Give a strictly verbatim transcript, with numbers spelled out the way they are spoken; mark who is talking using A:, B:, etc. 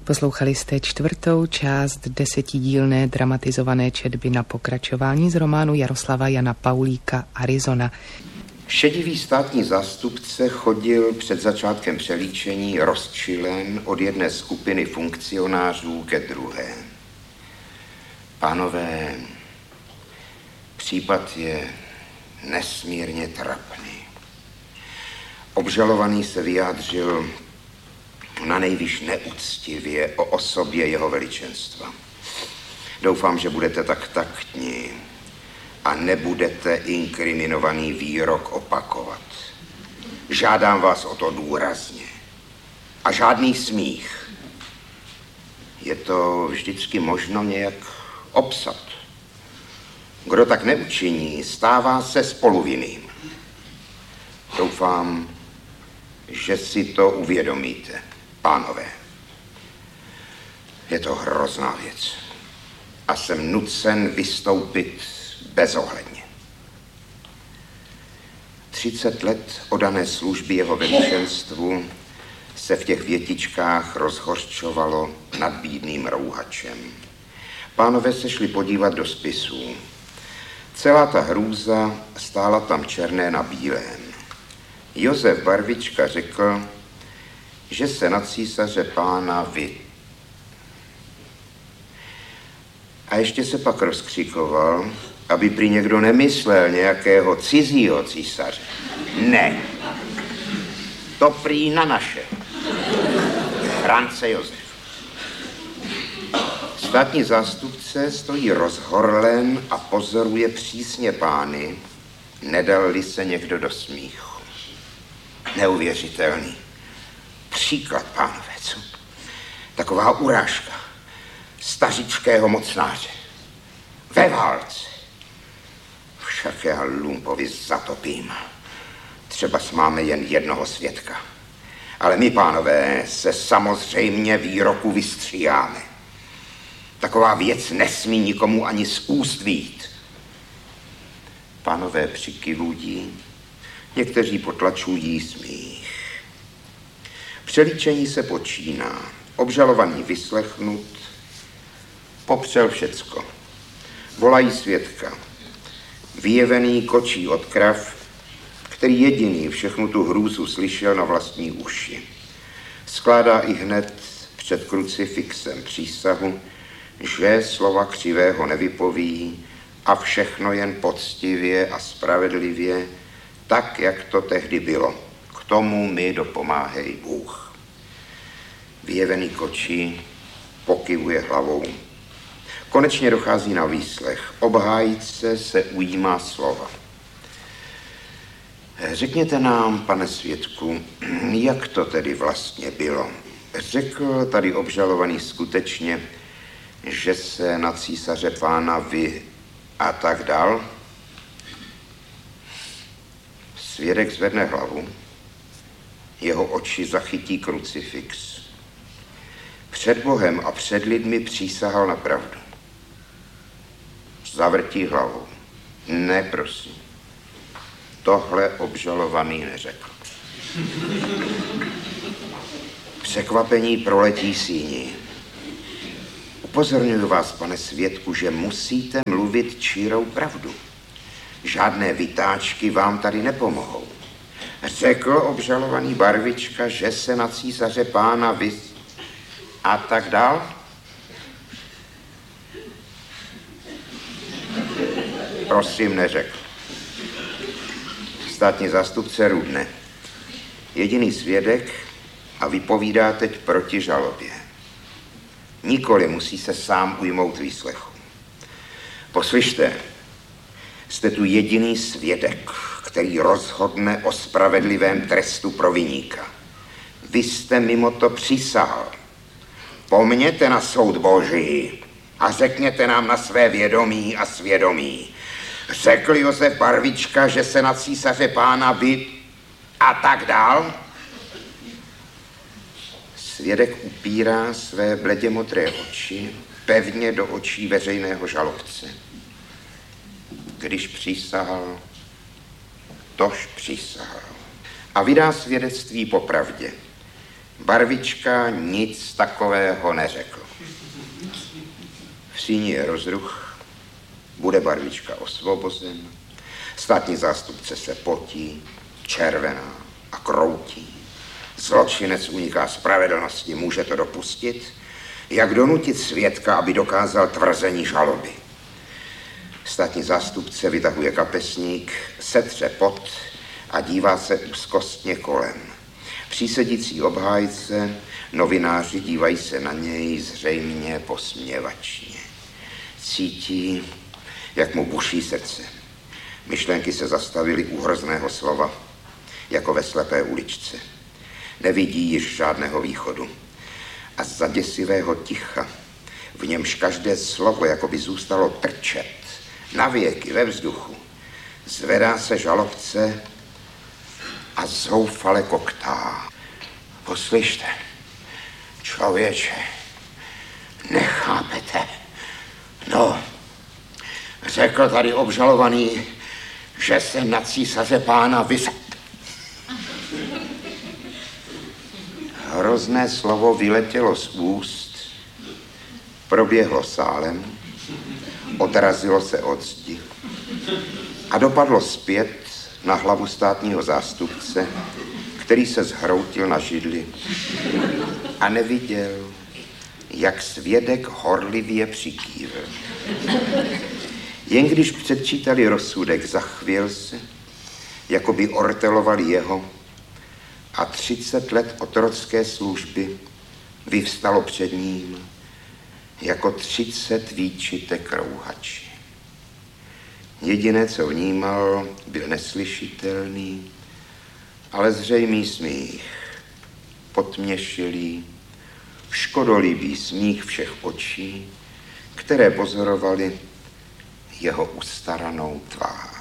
A: Poslouchali jste čtvrtou část desetidílné dramatizované četby na pokračování z románu Jaroslava Jana Paulíka Arizona.
B: Šedivý státní zástupce chodil před začátkem přelíčení rozčilen od jedné skupiny funkcionářů ke druhé. Pánové, případ je nesmírně trapný. Obžalovaný se vyjádřil na nejvíc neúctivě o osobě jeho veličenstva. Doufám, že budete tak taktní a nebudete inkriminovaný výrok opakovat. Žádám vás o to důrazně. A žádný smích. Je to vždycky možno nějak obsat. Kdo tak neučiní, stává se spoluvinným. Doufám, že si to uvědomíte, pánové. Je to hrozná věc a jsem nucen vystoupit bezohledně. Třicet let odané služby jeho veličenstvu se v těch větičkách rozhořčovalo nad bídným rouhačem. Pánové se šli podívat do spisů. Celá ta hrůza stála tam černé na bílém. Josef Barvička řekl, že se na císaře pána vy. A ještě se pak rozkřikoval, aby prý někdo nemyslel nějakého cizího císaře. Ne. To prý na naše. France Josef. Státní zástupce stojí rozhorlen a pozoruje přísně pány, nedal-li se někdo do smíchu. Neuvěřitelný. Příklad, pánové, co? Taková urážka stařičkého mocnáře. Ve válce. Však já lumpovi zatopím. Třeba máme jen jednoho svědka. Ale my, pánové, se samozřejmě výroku vystříháme. Taková věc nesmí nikomu ani z úst vyjít. Pánové přikyvují, někteří potlačují smích. Přelíčení se počíná. Obžalovaný vyslechnut, popřel všecko. Volají svědka. Vyjevený kočí od krav, který jediný všechnu tu hrůzu slyšel na vlastní uši. Skládá i hned před krucifixem přísahu, že slova křivého nevypoví a všechno jen poctivě a spravedlivě, tak, jak to tehdy bylo. K tomu mi dopomáhej Bůh. Vyjevený kočí, pokyvuje hlavou. Konečně dochází na výslech. Obhájce se ujímá slova. Řekněte nám, pane svědku, jak to tedy vlastně bylo? Řekl tady obžalovaný skutečně, že se na císaře pána vy a tak dál? Svědek zvedne hlavu, jeho oči zachytí krucifix. Před Bohem a před lidmi přísahal na pravdu. Zavrtí hlavou. Ne, prosím. Tohle obžalovaný neřekl. Překvapení proletí síní. Upozorňuji vás, pane svědku, že musíte mluvit čírou pravdu. Žádné vytáčky vám tady nepomohou. Řekl obžalovaný Barvička, že se na císaře pána vys... a tak dál? Prosím, neřekl. Státní zástupce Rudne. Jediný svědek a vypovídá teď proti žalobě. Nikoli musí se sám ujmout výslechu. Poslyšte, jste tu jediný svědek, který rozhodne o spravedlivém trestu pro viníka. Vy jste mimo to přísahal. Pomněte na soud Boží a řekněte nám na své vědomí a svědomí. Řekl Josef Barvička, že se na císaře pána vy a tak dál? Svědek upírá své bledě modré oči pevně do očí veřejného žalobce. Když přísahal, tož přísahal. A vydá svědectví po pravdě. Barvička nic takového neřekl. V síni je rozruch, bude Barvička osvobozen, státní zástupce se potí, červená a kroutí. Zločinec uniká spravedlnosti, může to dopustit? Jak donutit svědka, aby dokázal tvrzení žaloby? Státní zástupce vytahuje kapesník, setře pot a dívá se úzkostně kolem. Přísedící obhájce, novináři dívají se na něj zřejmě posměvačně. Cítí, jak mu buší srdce. Myšlenky se zastavily u hrozného slova, jako ve slepé uličce. Nevidí již žádného východu. A z zaděsivého ticha, v němž každé slovo jako by zůstalo trčet, navěky ve vzduchu, zvedá se žalobce a zoufale koktá. Poslyšte, člověče, nechápete. No, řekl tady obžalovaný, že se na císaře pána vys... Hrozné slovo vyletělo z úst, proběhlo sálem, odrazilo se od zdi a dopadlo zpět na hlavu státního zástupce, který se zhroutil na židli a neviděl, jak svědek horlivě přikývl. Jen když předčítali rozsudek, zachvěl se, jako by ortelovali jeho, a třicet let otrocké služby vyvstalo před ním jako třicet výčitek rouhači. Jediné, co vnímal, byl neslyšitelný, ale zřejmý smích, potměšilý, škodolibý smích všech očí, které pozorovali jeho ustaranou tvář.